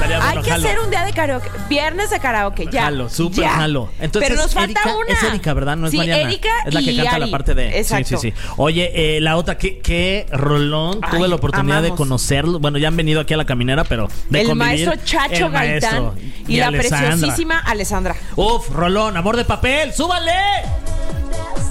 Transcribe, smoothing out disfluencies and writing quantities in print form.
Hay que hacer un día de karaoke. Viernes de karaoke, ya. Jalo, súper ya. jalo. Entonces, pero nos falta Erika, una. Es Erika, ¿verdad? No es sí, Mariana. Erika es la que y canta Ari. la parte de... Exacto. Sí. Oye, la otra, ¿qué rolón? Ay, tuve la oportunidad de amamos. conocerlo. Bueno, ya han venido aquí a La Caminera, pero de El convivir. maestro Chacho Gaitán y la Alessandra. preciosísima Alessandra. Uf, rolón, Amor de Papel, ¡súbale!